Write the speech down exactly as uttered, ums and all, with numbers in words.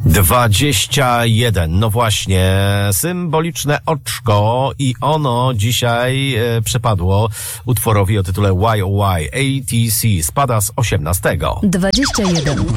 dwadzieścia jeden. No właśnie, symboliczne oczko i ono dzisiaj e, przepadło utworowi o tytule Why Oh Why. A T C spada z osiemnastego. dwadzieścia jeden.